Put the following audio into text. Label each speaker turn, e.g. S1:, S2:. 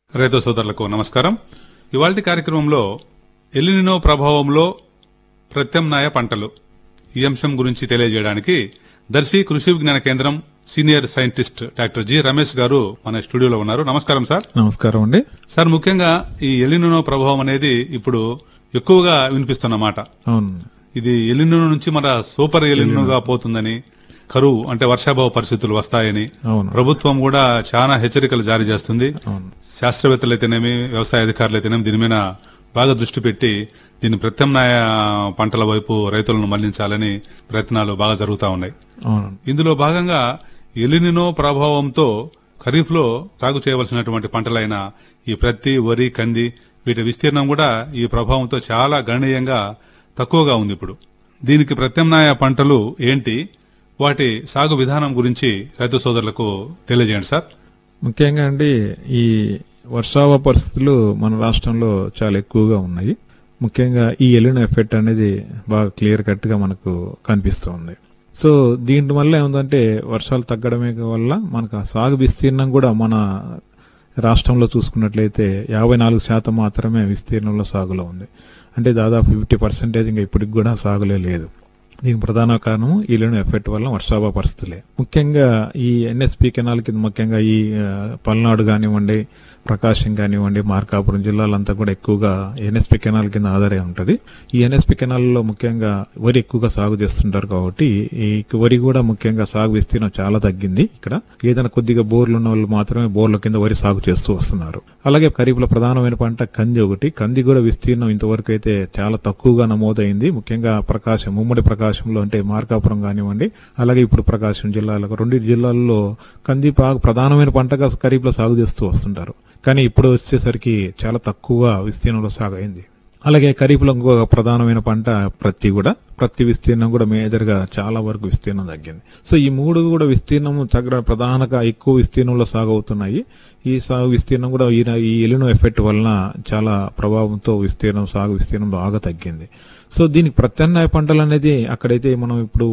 S1: రైతు సోదరులకు నమస్కారం. ఇవాల్టి కార్యక్రమంలో ఎల్నినో ప్రభావంలో ప్రత్యామ్నాయ పంటలు ఈ అంశం గురించి తెలియజేయడానికి దర్శి కృషి విజ్ఞాన కేంద్రం senior scientist doctor G Ramesh గారు మన స్టూడియోలో ఉన్నారు. నమస్కారం సార్.
S2: నమస్కారం అండి
S1: సార్, ముఖ్యంగా ఈ ఎల్నినో ప్రభావం అనేది ఇప్పుడు ఎక్కువగా వినిపిస్తున్నమాట.
S2: అవును,
S1: ఇది ఎల్నినో నుంచి మన సూపర్ ఎల్నినోగా పోతుందని, కరువు అంటే వర్షాభావ పరిస్థితులు వస్తాయని
S2: అవును,
S1: ప్రభుత్వం కూడా చాలా హెచ్చరికలు జారీ చేస్తుంది.
S2: అవును,
S1: శాస్త్రవేత్తలైతేనేమి, వ్యవసాయ అధికారులైతేనేమి దీని మీద బాగా దృష్టి పెట్టి దీన్ని ప్రత్యామ్నాయ పంటల వైపు రైతులను మళ్లించాలని ప్రయత్నాలు బాగా జరుగుతా ఉన్నాయి.
S2: అవును,
S1: ఇందులో భాగంగా ఎల్నినో ప్రభావంతో ఖరీఫ్ లో సాగు చేయవలసినటువంటి పంటలైన ఈ ప్రత్తి, వరి, కంది వీటి విస్తీర్ణం కూడా ఈ ప్రభావంతో చాలా గణనీయంగా తక్కువగా ఉంది. ఇప్పుడు దీనికి ప్రత్యామ్నాయ పంటలు ఏంటి, వాటి సాగు విధానం గురించి రైతు సోదరులకు తెలియజేయండి సార్.
S2: ముఖ్యంగా అండి ఈ వర్షాభావ పరిస్థితులు మన రాష్ట్రంలో చాలా ఎక్కువగా ఉన్నాయి. ముఖ్యంగా ఈ ఎలినో ఎఫెక్ట్ అనేది బాగా క్లియర్ కట్ గా మనకు కనిపిస్తుంది. సో దీని వల్ల ఏముందంటే వర్షాలు తగ్గడమే వల్ల మనకు ఆ సాగు విస్తీర్ణం కూడా మన రాష్ట్రంలో చూసుకున్నట్లయితే 54% మాత్రమే విస్తీర్ణంలో సాగులో ఉంది. అంటే దాదాపు 50% ఇంకా ఇప్పటికి కూడా సాగులే లేదు. దీనికి ప్రధాన కారణం ఈ ఎలినో ఎఫెక్ట్ వల్ల వర్షాభావ పరిస్థితులే. ముఖ్యంగా ఈ ఎన్ఎస్పి కెనాల్ కింద ముఖ్యంగా ఈ పల్నాడు కానివ్వండి, ప్రకాశం కానివ్వండి, మార్కాపురం జిల్లాలంతా కూడా ఎక్కువగా ఎన్ఎస్పి కెనాల్ కింద ఆధారై ఉంటుంది. ఈ ఎన్ఎస్పి కెనాల్లో ముఖ్యంగా వరి ఎక్కువగా సాగు చేస్తుంటారు కాబట్టి ఈ వరి కూడా ముఖ్యంగా సాగు విస్తీర్ణం చాలా తగ్గింది. ఇక్కడ ఏదైనా కొద్దిగా బోర్లు ఉన్న వాళ్ళు మాత్రమే బోర్ల కింద వరి సాగు చేస్తూ వస్తున్నారు. అలాగే ఖరీఫ్లో ప్రధానమైన పంట కంది ఒకటి. కంది కూడా విస్తీర్ణం ఇంతవరకు అయితే చాలా తక్కువగా నమోదైంది. ముఖ్యంగా ప్రకాశం, ఉమ్మడి ప్రకాశంలో అంటే మార్కాపురం కానివ్వండి, అలాగే ఇప్పుడు ప్రకాశం జిల్లాలో రెండు జిల్లాల్లో కంది ప్రధానమైన పంటగా ఖరీఫ్లో సాగు చేస్తూ వస్తుంటారు. కానీ ఇప్పుడు వచ్చేసరికి చాలా తక్కువ విస్తీర్ణంలో సాగు అయింది. అలాగే ఖరీఫ్లో ఇంకో ప్రధానమైన పంట ప్రత్తి కూడా. ప్రతి విస్తీర్ణం కూడా మేజర్ గా చాలా వరకు విస్తీర్ణం తగ్గింది. సో ఈ మూడు కూడా విస్తీర్ణం తగ్గడం ప్రధానంగా ఎక్కువ విస్తీర్ణంలో సాగు అవుతున్నాయి. ఈ సాగు విస్తీర్ణం కూడా ఈ ఎలినో ఎఫెక్ట్ వలన చాలా ప్రభావంతో సాగు విస్తీర్ణం బాగా తగ్గింది. సో దీనికి ప్రత్యామ్నాయ పంటలు అనేది అక్కడైతే మనం ఇప్పుడు